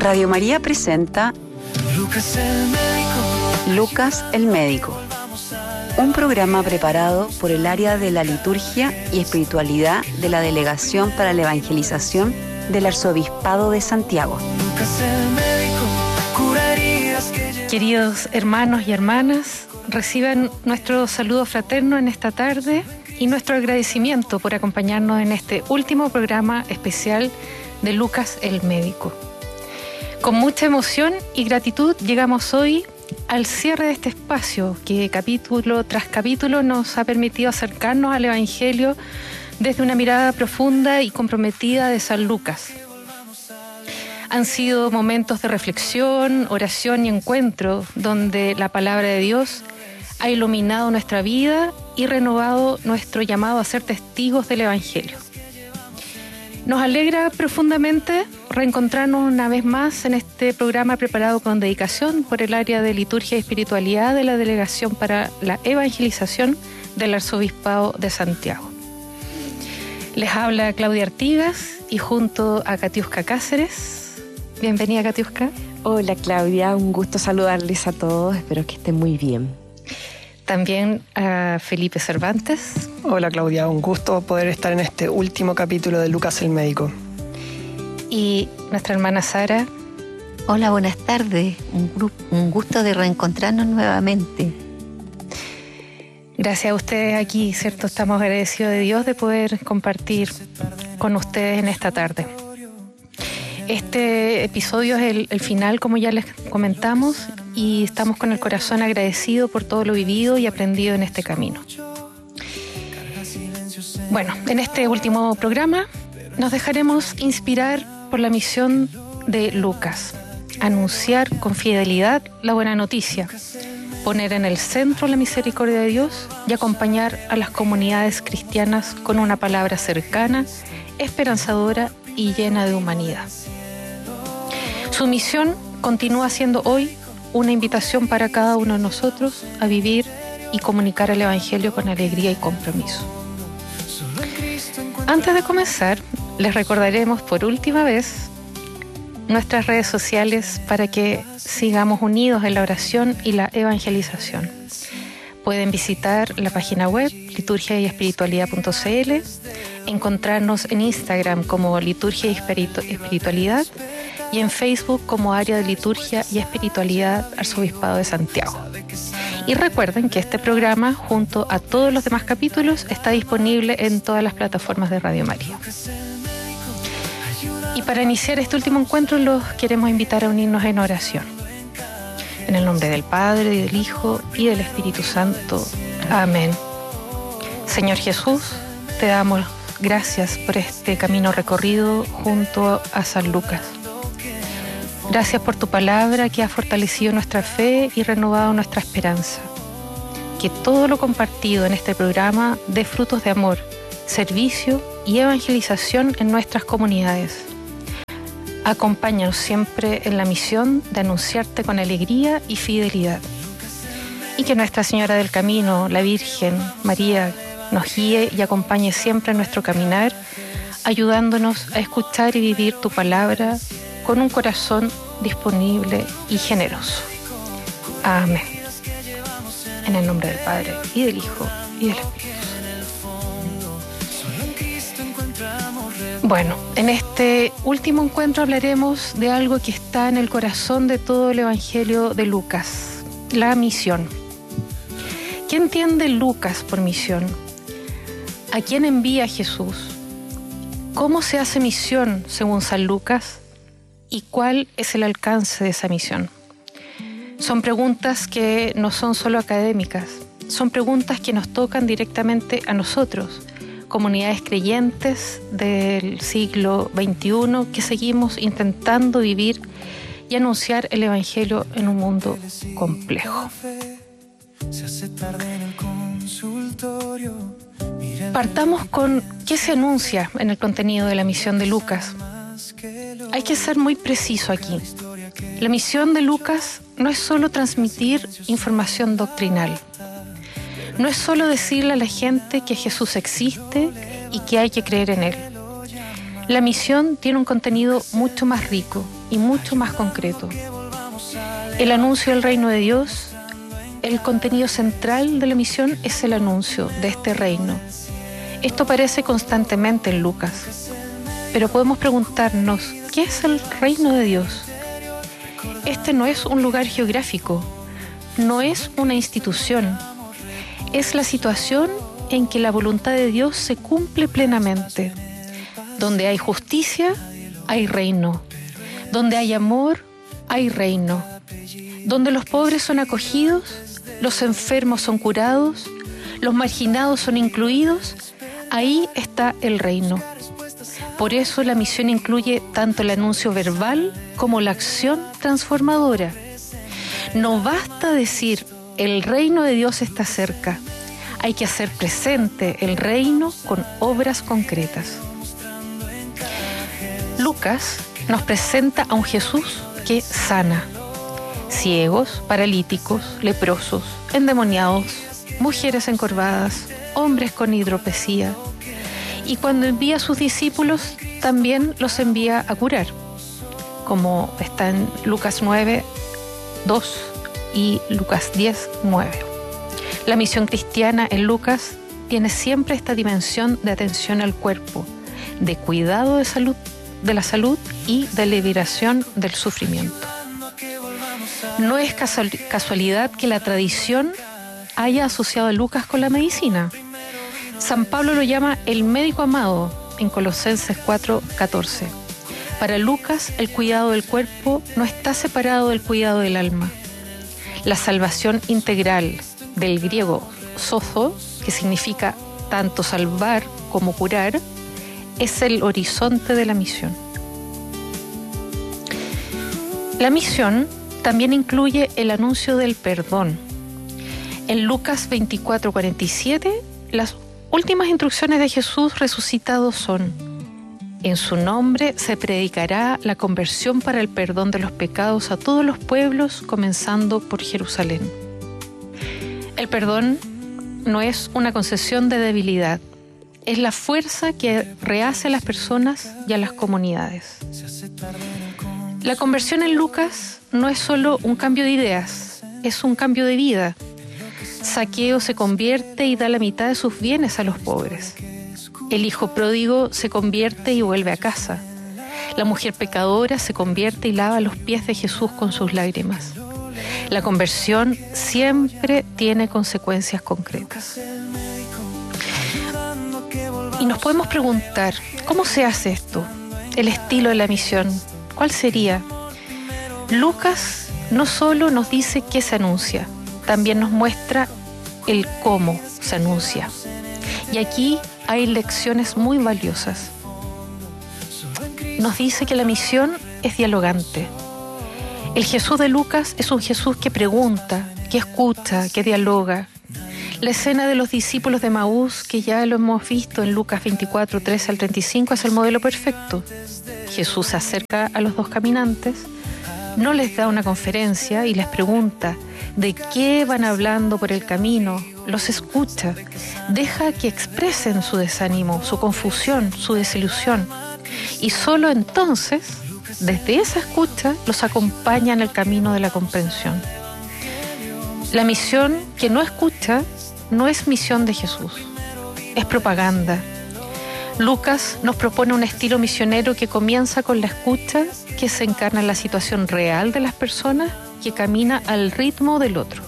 Radio María presenta Lucas el Médico, un programa preparado por el área de la liturgia y espiritualidad de la Delegación para la Evangelización del Arzobispado de Santiago. Queridos hermanos y hermanas, reciban nuestro saludo fraterno en esta tarde y nuestro agradecimiento por acompañarnos en este último programa especial de Lucas el Médico. Con mucha emoción y gratitud llegamos hoy al cierre de este espacio que capítulo tras capítulo nos ha permitido acercarnos al Evangelio desde una mirada profunda y comprometida de San Lucas. Han sido momentos de reflexión, oración y encuentro donde la palabra de Dios ha iluminado nuestra vida y renovado nuestro llamado a ser testigos del Evangelio. Nos alegra profundamente reencontrarnos una vez más en este programa preparado con dedicación por el área de liturgia y espiritualidad de la Delegación para la Evangelización del Arzobispado de Santiago. Les habla Claudia Artigas y junto a Katiuska Cáceres. Bienvenida, Katiuska. Hola, Claudia, un gusto saludarles a todos, espero que estén muy bien. También a Felipe Cervantes. Hola, Claudia, un gusto poder estar en este último capítulo de Lucas el Médico. Y nuestra hermana Sara. Hola, buenas tardes, un gusto de reencontrarnos nuevamente. Gracias a ustedes aquí, ¿cierto? Estamos agradecidos de Dios de poder compartir con ustedes en esta tarde. Este episodio es el final, como ya les comentamos, y estamos con el corazón agradecido por todo lo vivido y aprendido en este camino. Bueno, en este último programa nos dejaremos inspirar por la misión de Lucas: anunciar con fidelidad la buena noticia, poner en el centro la misericordia de Dios y acompañar a las comunidades cristianas con una palabra cercana, esperanzadora y llena de humanidad. Su misión continúa siendo hoy una invitación para cada uno de nosotros a vivir y comunicar el Evangelio con alegría y compromiso. Antes de comenzar, les recordaremos por última vez nuestras redes sociales para que sigamos unidos en la oración y la evangelización. Pueden visitar la página web liturgiaespiritualidad.cl, encontrarnos en Instagram como Liturgia y Espiritualidad y en Facebook como Área de Liturgia y Espiritualidad Arzobispado de Santiago. Y recuerden que este programa, junto a todos los demás capítulos, está disponible en todas las plataformas de Radio María. Y para iniciar este último encuentro los queremos invitar a unirnos en oración. En el nombre del Padre, y del Hijo y del Espíritu Santo. Amén. Señor Jesús, te damos gracias por este camino recorrido junto a San Lucas. Gracias por tu palabra que ha fortalecido nuestra fe y renovado nuestra esperanza. Que todo lo compartido en este programa dé frutos de amor, servicio y evangelización en nuestras comunidades. Acompáñanos siempre en la misión de anunciarte con alegría y fidelidad. Y que Nuestra Señora del Camino, la Virgen María, nos guíe y acompañe siempre en nuestro caminar, ayudándonos a escuchar y vivir tu palabra con un corazón disponible y generoso. Amén. En el nombre del Padre, y del Hijo, y del Espíritu Santo. Bueno, en este último encuentro hablaremos de algo que está en el corazón de todo el Evangelio de Lucas: la misión. ¿Qué entiende Lucas por misión? ¿A quién envía Jesús? ¿Cómo se hace misión según San Lucas? ¿Y cuál es el alcance de esa misión? Son preguntas que no son solo académicas, son preguntas que nos tocan directamente a nosotros, comunidades creyentes del siglo XXI que seguimos intentando vivir y anunciar el Evangelio en un mundo complejo. Partamos con qué se anuncia en el contenido de la misión de Lucas. Hay que ser muy preciso aquí. La misión de Lucas no es solo transmitir información doctrinal. No es solo decirle a la gente que Jesús existe y que hay que creer en Él. La misión tiene un contenido mucho más rico y mucho más concreto. El anuncio del reino de Dios, el contenido central de la misión es el anuncio de este reino. Esto aparece constantemente en Lucas, pero podemos preguntarnos, ¿qué es el reino de Dios? Este no es un lugar geográfico, no es una institución, es la situación en que la voluntad de Dios se cumple plenamente. Donde hay justicia, hay reino. Donde hay amor, hay reino. Donde los pobres son acogidos, los enfermos son curados, los marginados son incluidos, ahí está el reino. Por eso la misión incluye tanto el anuncio verbal como la acción transformadora. No basta decir, el reino de Dios está cerca. Hay que hacer presente el reino con obras concretas. Lucas nos presenta a un Jesús que sana. Ciegos, paralíticos, leprosos, endemoniados, mujeres encorvadas, hombres con hidropesía. Y cuando envía a sus discípulos, también los envía a curar, como está en Lucas 9, 2 y Lucas 10, 9. La misión cristiana en Lucas tiene siempre esta dimensión de atención al cuerpo, de cuidado de la salud y de liberación del sufrimiento. No es casualidad que la tradición haya asociado a Lucas con la medicina. San Pablo lo llama el médico amado en Colosenses 4:14. Para Lucas, el cuidado del cuerpo no está separado del cuidado del alma. La salvación integral, del griego sozo, que significa tanto salvar como curar, es el horizonte de la misión. La misión también incluye el anuncio del perdón. En Lucas 24:47, las últimas instrucciones de Jesús resucitado son: en su nombre se predicará la conversión para el perdón de los pecados a todos los pueblos, comenzando por Jerusalén. El perdón no es una concesión de debilidad, es la fuerza que rehace a las personas y a las comunidades. La conversión en Lucas no es solo un cambio de ideas, es un cambio de vida. Zaqueo se convierte y da la mitad de sus bienes a los pobres. El hijo pródigo se convierte y vuelve a casa. La mujer pecadora se convierte y lava los pies de Jesús con sus lágrimas. La conversión siempre tiene consecuencias concretas. Y nos podemos preguntar, ¿cómo se hace esto? El estilo de la misión, ¿cuál sería? Lucas no solo nos dice qué se anuncia, también nos muestra el cómo se anuncia. Y aquí hay lecciones muy valiosas. Nos dice que la misión es dialogante. El Jesús de Lucas es un Jesús que pregunta, que escucha, que dialoga. La escena de los discípulos de Emaús, que ya lo hemos visto en Lucas 24, 13 al 35, es el modelo perfecto. Jesús se acerca a los dos caminantes, no les da una conferencia y les pregunta de qué van hablando por el camino, los escucha, deja que expresen su desánimo, su confusión, su desilusión. Y solo entonces, desde esa escucha, los acompaña en el camino de la comprensión. La misión que no escucha no es misión de Jesús, es propaganda. Lucas nos propone un estilo misionero que comienza con la escucha, que se encarna en la situación real de las personas, que camina al ritmo del otro.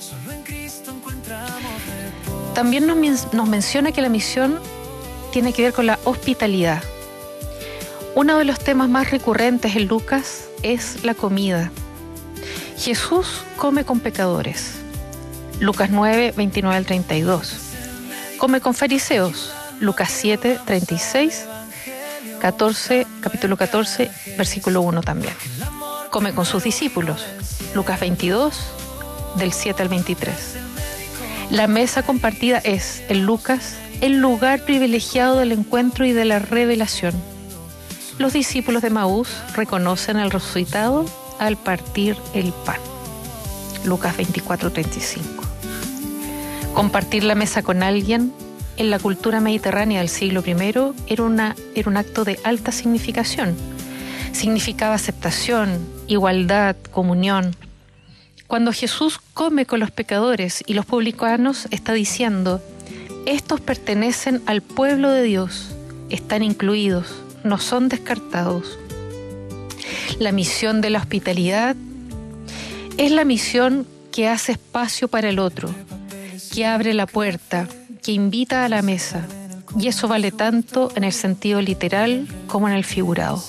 También nos menciona que la misión tiene que ver con la hospitalidad. Uno de los temas más recurrentes en Lucas es la comida. Jesús come con pecadores. Lucas 9, 29 al 32. Come con fariseos. Lucas 7, 36, 14, capítulo 14, versículo 1 también. Come con sus discípulos. Lucas 22, del 7 al 23. La mesa compartida es, en Lucas, el lugar privilegiado del encuentro y de la revelación. Los discípulos de Emaús reconocen al resucitado al partir el pan. Lucas 24, 35. Compartir la mesa con alguien en la cultura mediterránea del siglo I era un acto de alta significación. Significaba aceptación, igualdad, comunión. Cuando Jesús come con los pecadores y los publicanos, está diciendo: estos pertenecen al pueblo de Dios, están incluidos, no son descartados. La misión de la hospitalidad es la misión que hace espacio para el otro, que abre la puerta, que invita a la mesa, y eso vale tanto en el sentido literal como en el figurado.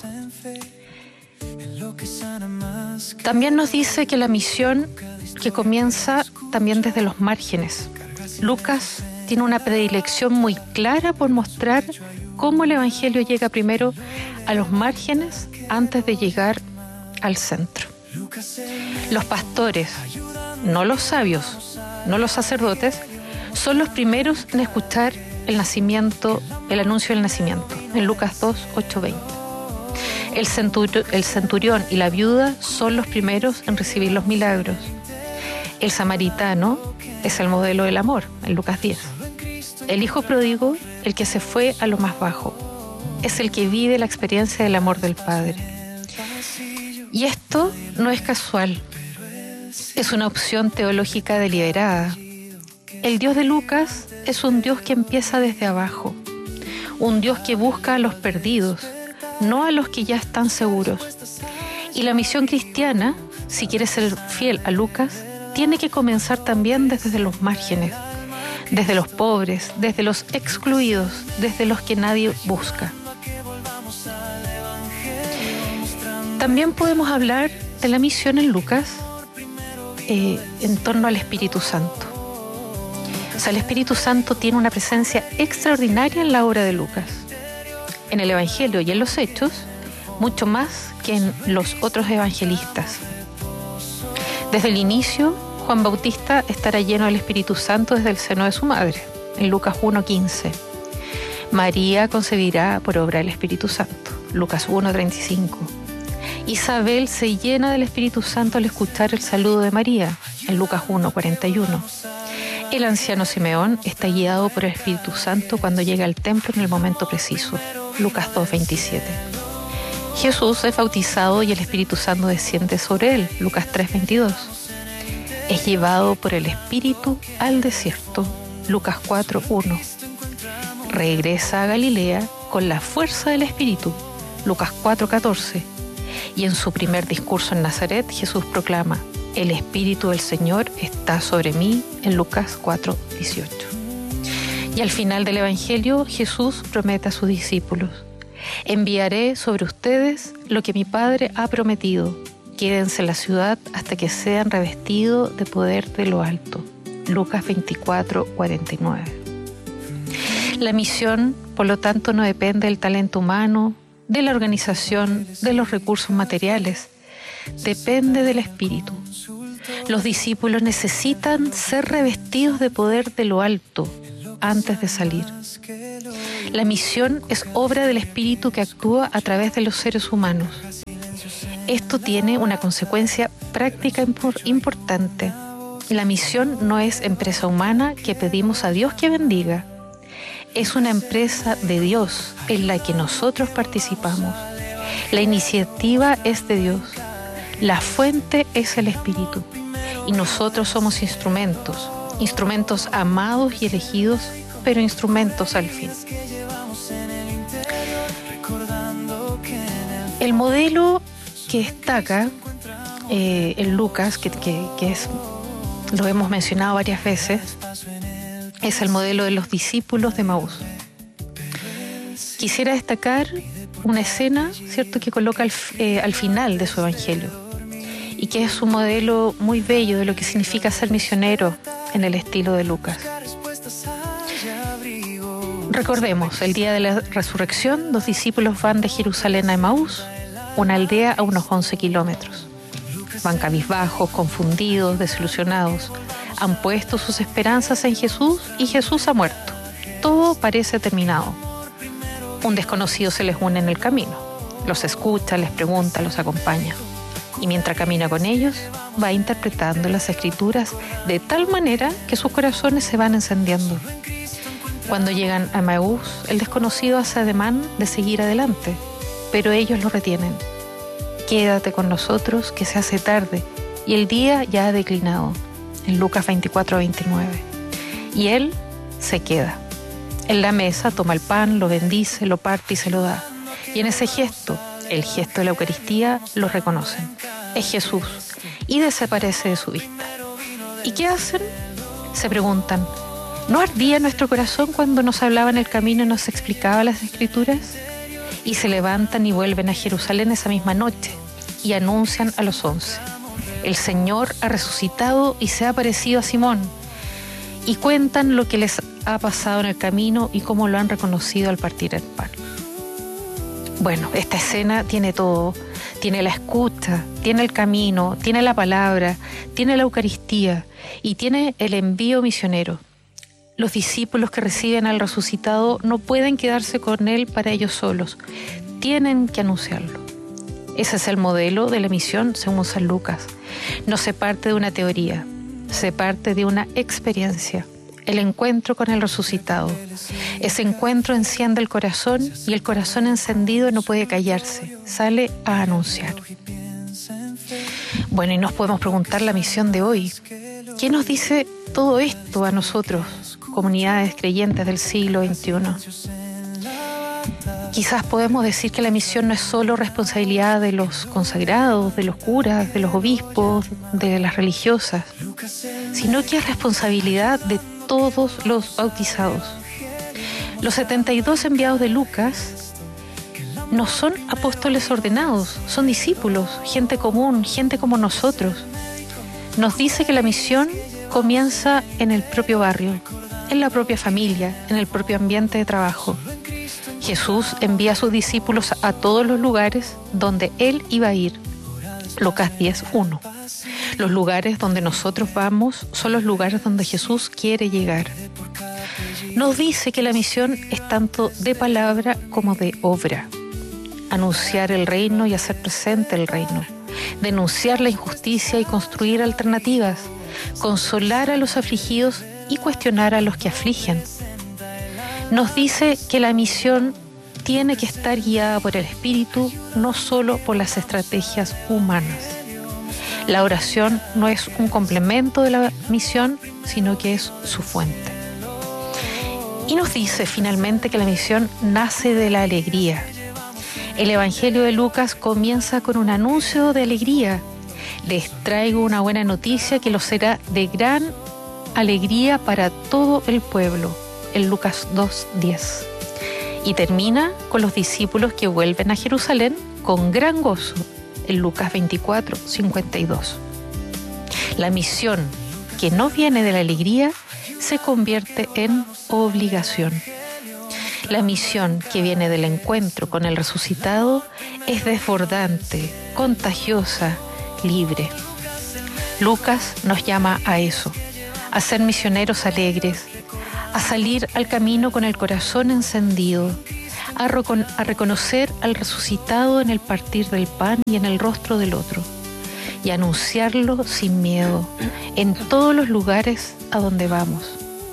También nos dice que la misión que comienza también desde los márgenes. Lucas tiene una predilección muy clara por mostrar cómo el Evangelio llega primero a los márgenes antes de llegar al centro. Los pastores, no los sabios, no los sacerdotes, son los primeros en escuchar el anuncio del nacimiento, en Lucas 2, 8, 20. El centurión y la viuda son los primeros en recibir los milagros. El samaritano es el modelo del amor, en Lucas 10. El hijo pródigo, el que se fue a lo más bajo, es el que vive la experiencia del amor del Padre. Y esto no es casual, es una opción teológica deliberada. El Dios de Lucas es un Dios que empieza desde abajo, un Dios que busca a los perdidos, no a los que ya están seguros. Y la misión cristiana, si quiere ser fiel a Lucas, tiene que comenzar también desde los márgenes, desde los pobres, desde los excluidos, desde los que nadie busca. También podemos hablar de la misión en Lucas en torno al Espíritu Santo. O sea, el Espíritu Santo tiene una presencia extraordinaria en la obra de Lucas, en el Evangelio y en los Hechos, mucho más que en los otros evangelistas. Desde el inicio, Juan Bautista estará lleno del Espíritu Santo desde el seno de su madre, en Lucas 1:15. María concebirá por obra del Espíritu Santo, Lucas 1:35. Isabel se llena del Espíritu Santo al escuchar el saludo de María, en Lucas 1:41. El anciano Simeón está guiado por el Espíritu Santo cuando llega al templo en el momento preciso, Lucas 2:27. Jesús es bautizado y el Espíritu Santo desciende sobre él, Lucas 3:22. Es llevado por el Espíritu al desierto, Lucas 4:1. Regresa a Galilea con la fuerza del Espíritu, Lucas 4:14. Y en su primer discurso en Nazaret, Jesús proclama: el Espíritu del Señor está sobre mí, en Lucas 4:18. Y al final del Evangelio, Jesús promete a sus discípulos: enviaré sobre ustedes lo que mi Padre ha prometido. Quédense en la ciudad hasta que sean revestidos de poder de lo alto. Lucas 24:49. La misión, por lo tanto, no depende del talento humano, de la organización, de los recursos materiales. Depende del Espíritu. Los discípulos necesitan ser revestidos de poder de lo alto antes de salir. La misión es obra del Espíritu que actúa a través de los seres humanos. Esto tiene una consecuencia práctica importante. La misión no es empresa humana que pedimos a Dios que bendiga. Es una empresa de Dios en la que nosotros participamos. La iniciativa es de Dios. La fuente es el Espíritu. Y nosotros somos instrumentos amados y elegidos, pero instrumentos al fin. El modelo que destaca en Lucas, que es, lo hemos mencionado varias veces, es el modelo de los discípulos de Emaús. Quisiera destacar una escena, ¿cierto?, que coloca al final de su evangelio y que es un modelo muy bello de lo que significa ser misionero en el estilo de Lucas. Recordemos, el día de la resurrección, los discípulos van de Jerusalén a Emaús, una aldea a unos 11 kilómetros. Van cabizbajos, confundidos, desilusionados. Han puesto sus esperanzas en Jesús y Jesús ha muerto. Todo parece terminado. Un desconocido se les une en el camino. Los escucha, les pregunta, los acompaña. Y mientras camina con ellos, va interpretando las Escrituras de tal manera que sus corazones se van encendiendo. Cuando llegan a Emaús, el desconocido hace ademán de seguir adelante, pero ellos lo retienen. Quédate con nosotros, que se hace tarde, y el día ya ha declinado. En Lucas 24:29. Y él se queda. En la mesa toma el pan, lo bendice, lo parte y se lo da. Y en ese gesto, el gesto de la Eucaristía, lo reconocen. Es Jesús, y desaparece de su vista. ¿Y qué hacen? Se preguntan, ¿no ardía nuestro corazón cuando nos hablaba en el camino y nos explicaba las Escrituras? Y se levantan y vuelven a Jerusalén esa misma noche y anuncian a los 11. El Señor ha resucitado y se ha aparecido a Simón. Y cuentan lo que les ha pasado en el camino y cómo lo han reconocido al partir el pan. Bueno, esta escena tiene todo. Tiene la escucha, tiene el camino, tiene la palabra, tiene la Eucaristía y tiene el envío misionero. Los discípulos que reciben al resucitado no pueden quedarse con él para ellos solos. Tienen que anunciarlo. Ese es el modelo de la misión según San Lucas. No se parte de una teoría, se parte de una experiencia. El encuentro con el resucitado. Ese encuentro enciende el corazón y el corazón encendido no puede callarse, sale a anunciar. Bueno, y nos podemos preguntar la misión de hoy. ¿Qué nos dice todo esto a nosotros, comunidades creyentes del siglo XXI? Quizás podemos decir que la misión no es solo responsabilidad de los consagrados, de los curas, de los obispos, de las religiosas, sino que es responsabilidad de todos los bautizados. Los 72 enviados de Lucas no son apóstoles ordenados, son discípulos, gente común, gente como nosotros. Nos dice que la misión comienza en el propio barrio, en la propia familia, en el propio ambiente de trabajo. Jesús envía a sus discípulos a todos los lugares donde Él iba a ir. Lucas 10:1. Los lugares donde nosotros vamos son los lugares donde Jesús quiere llegar. Nos dice que la misión es tanto de palabra como de obra. Anunciar el reino y hacer presente el reino. Denunciar la injusticia y construir alternativas. Consolar a los afligidos y cuestionar a los que afligen. Nos dice que la misión tiene que estar guiada por el Espíritu, no solo por las estrategias humanas. La oración no es un complemento de la misión, sino que es su fuente. Y nos dice finalmente que la misión nace de la alegría. El Evangelio de Lucas comienza con un anuncio de alegría. Les traigo una buena noticia que lo será de gran alegría para todo el pueblo. En Lucas 2:10. Y termina con los discípulos que vuelven a Jerusalén con gran gozo. En Lucas 24:52. La misión que no viene de la alegría se convierte en obligación. La misión que viene del encuentro con el resucitado es desbordante, contagiosa, libre. Lucas nos llama a eso, a ser misioneros alegres, a salir al camino con el corazón encendido, a reconocer al resucitado en el partir del pan y en el rostro del otro, y anunciarlo sin miedo en todos los lugares a donde vamos.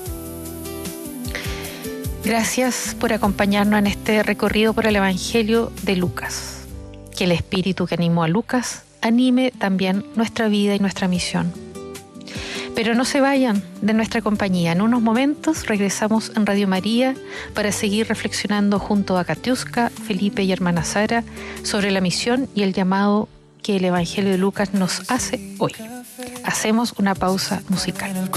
Gracias por acompañarnos en este recorrido por el Evangelio de Lucas. Que el Espíritu que animó a Lucas anime también nuestra vida y nuestra misión. Pero no se vayan de nuestra compañía. En unos momentos regresamos en Radio María para seguir reflexionando junto a Katiuska, Felipe y hermana Sara sobre la misión y el llamado que el Evangelio de Lucas nos hace hoy. Hacemos una pausa musical.